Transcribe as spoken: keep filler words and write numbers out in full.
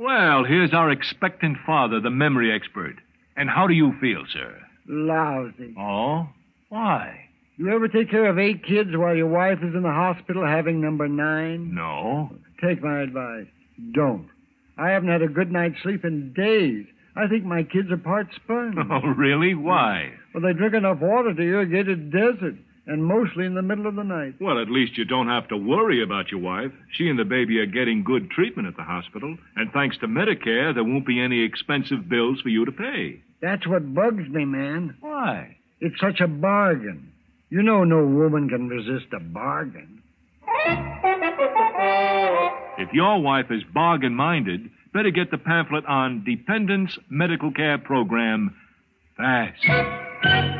Well, here's our expectant father, the memory expert. And how do you feel, sir? Lousy. Oh? Why? You ever take care of eight kids while your wife is in the hospital having number nine? No. Take my advice. Don't. I haven't had a good night's sleep in days. I think my kids are part sponge. Oh, really? Why? Well, they drink enough water to irrigate a desert, and mostly in the middle of the night. Well, at least you don't have to worry about your wife. She and the baby are getting good treatment at the hospital, and thanks to Medicare, there won't be any expensive bills for you to pay. That's what bugs me, man. Why? It's such a bargain. You know no woman can resist a bargain. If your wife is bargain-minded, better get the pamphlet on Dependents Medical Care Program fast.